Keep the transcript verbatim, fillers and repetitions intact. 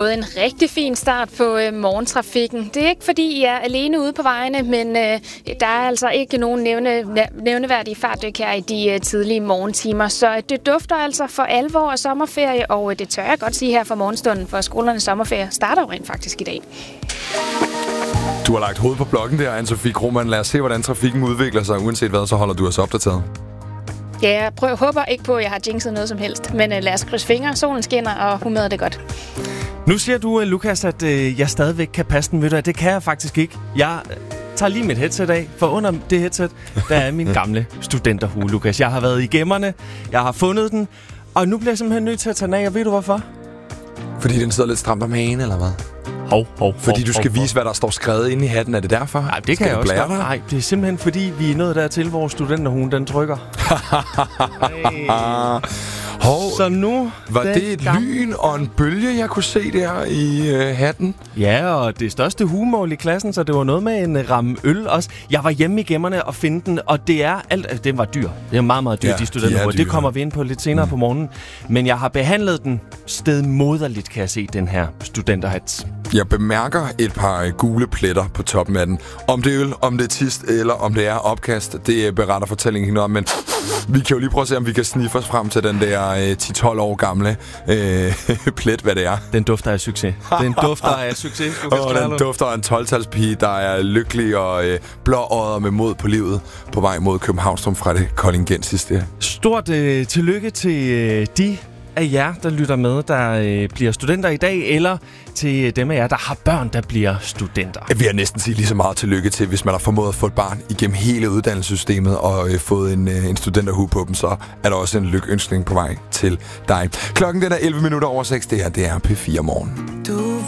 fået en rigtig fin start på øh, morgentrafikken. Det er ikke, fordi I er alene ude på vejene, men øh, der er altså ikke nogen nævne, nævneværdige fartdyk her i de øh, tidlige morgentimer. Så det dufter altså for alvor af sommerferie, og øh, det tør jeg godt sige her for morgenstunden, for skolernes sommerferie starter jo rent faktisk i dag. Du har lagt hovedet på blokken der, Anne-Sophie Krohmann. Lad os se, hvordan trafikken udvikler sig. Uanset hvad, så holder du os opdateret. Ja, jeg prøver, håber ikke på, at jeg har jinxet noget som helst. Men uh, lad os krydse fingre, solen skinner, og humøret er det godt. Nu siger du, Lukas, at øh, jeg stadigvæk kan passe den. Ved du, det kan jeg faktisk ikke. Jeg øh, tager lige mit headset af, for under det headset, der er min gamle studenterhue, Lukas. Jeg har været i gemmerne, jeg har fundet den, og nu bliver jeg simpelthen nødt til at tage den af. Og ved du hvorfor? Fordi den sidder lidt stramt om hagen, eller hvad? Hov, hov, fordi hov, du skal hov, vise, hvad der står skrevet inde i hatten. Er det derfor? Nej, det kan jeg også godt. Nej, det er simpelthen fordi, vi er nået dertil, hvor studenterhuen den trykker. Hov, så nu... Var det et gamle... lyn og en bølge, jeg kunne se der i øh, hatten? Ja, og det største huemål i klassen, så det var noget med en ramme øl også. Jeg var hjemme i gemmerne og finde den, og det er alt... Altså, det var dyr. Det er meget, meget dyr, ja, de studenterhuer. Det kommer vi ind på lidt senere mm. på morgenen. Men jeg har behandlet den stedmoderligt, kan jeg se, den her studenterhat. Jeg bemærker et par gule pletter på toppen af den. Om det er øl, om det er tist, eller om det er opkast, det beretter fortællingen noget om. Men vi kan jo lige prøve at se, om vi kan sniffe os frem til den der øh, ti tolv år gamle øh, plet, hvad det er. Den dufter af succes. Den dufter af succes. Og den dufter af en tolv-talspige, der er lykkelig og øh, blåøjet med mod på livet på vej mod Københavnstrøm fra det koldingensiske. Stort øh, tillykke til øh, de af jer, der lytter med, der øh, bliver studenter i dag, eller til dem af jer, der har børn, der bliver studenter. Jeg vil næsten sige lige så meget tillykke til, hvis man har formået at få et barn igennem hele uddannelsessystemet og øh, fået en, øh, en studenterhue på dem, så er der også en lykønskning på vej til dig. Klokken den er elleve minutter over seks. Det her, det er P fire Morgen. Du